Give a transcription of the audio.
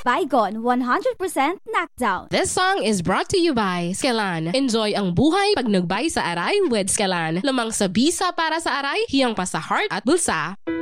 Baygon 100% knockdown. This song is brought to you by Skelan. Enjoy ang buhay pag nagbay sa aray with Skelan. Lamang sa bisa para sa aray, hiyang pa sa heart at bulsa.